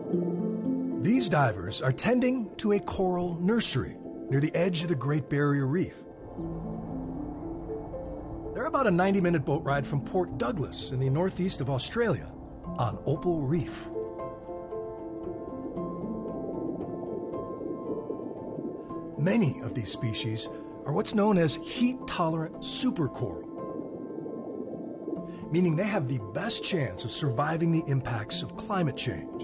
These divers are tending to a coral nursery near the edge of the Great Barrier Reef. They're about a 90-minute boat ride from Port Douglas in the northeast of Australia on Opal Reef. Many of these species are what's known as heat-tolerant supercoral, meaning they have the best chance of surviving the impacts of climate change.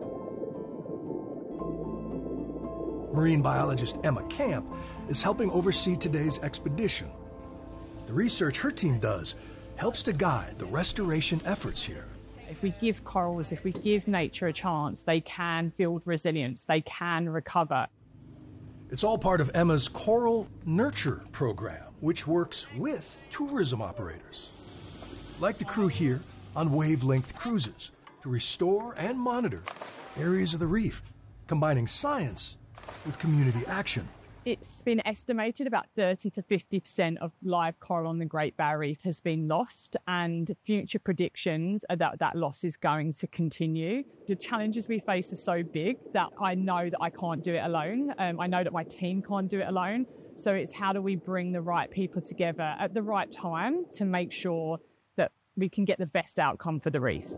Marine biologist Emma Camp is helping oversee today's expedition. The research her team does helps to guide the restoration efforts here. If we give corals, if we give nature a chance, they can build resilience, they can recover. It's all part of Emma's Coral Nurture program, which works with tourism operators, like the crew here on Wavelength Cruises, to restore and monitor areas of the reef, combining science with community action. It's been estimated about 30 to 50% of live coral on the Great Barrier Reef has been lost, and future predictions are that that loss is going to continue. The challenges we face are so big that I know that I can't do it alone. I know that my team can't do it alone. So it's how do we bring the right people together at the right time to make sure that we can get the best outcome for the reef.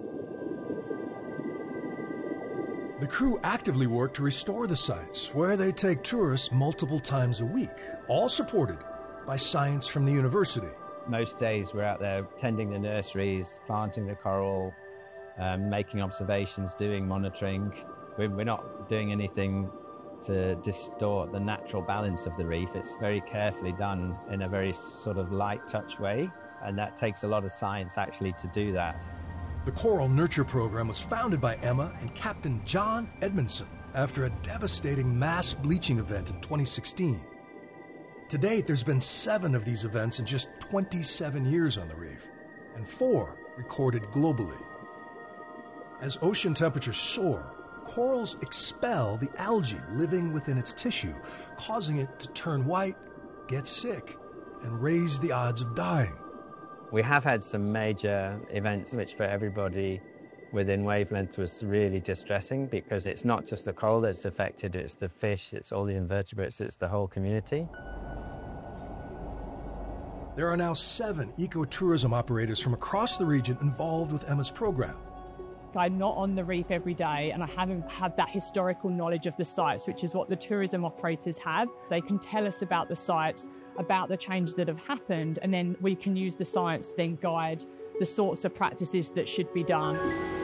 The crew actively work to restore the sites, where they take tourists multiple times a week, all supported by science from the university. Most days we're out there tending the nurseries, planting the coral, making observations, doing monitoring. We're not doing anything to distort the natural balance of the reef. It's very carefully done in a very sort of light touch way, and that takes a lot of science actually to do that. The Coral Nurture program was founded by Emma and Captain John Edmondson after a devastating mass bleaching event in 2016. To date, there's been 7 of these events in just 27 years on the reef, and 4 recorded globally. As ocean temperatures soar, corals expel the algae living within its tissue, causing it to turn white, get sick, and raise the odds of dying. We have had some major events which for everybody within Wavelength was really distressing, because it's not just the coral that's affected, it's the fish, it's all the invertebrates, it's the whole community. There are now 7 ecotourism operators from across the region involved with Emma's program. I'm not on the reef every day, and I haven't had that historical knowledge of the sites, which is what the tourism operators have. They can tell us about the sites, about the changes that have happened, and then we can use the science to then guide the sorts of practices that should be done.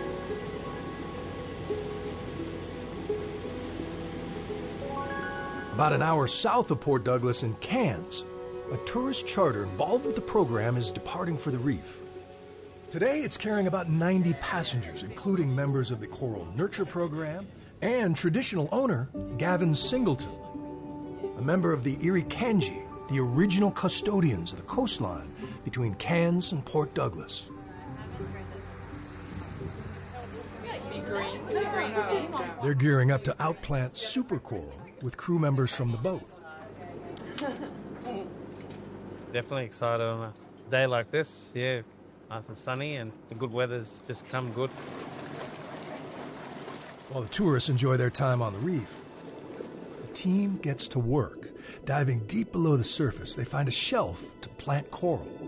About an hour south of Port Douglas in Cairns, a tourist charter involved with the program is departing for the reef. Today, it's carrying about 90 passengers, including members of the Coral Nurture program and traditional owner Gavin Singleton, a member of the Irukandji, the original custodians of the coastline between Cairns and Port Douglas. They're gearing up to outplant supercoral with crew members from the boat. Definitely excited on a day like this. Yeah, nice and sunny, and the good weather's just come good. While the tourists enjoy their time on the reef, the team gets to work. Diving deep below the surface, they find a shelf to plant coral.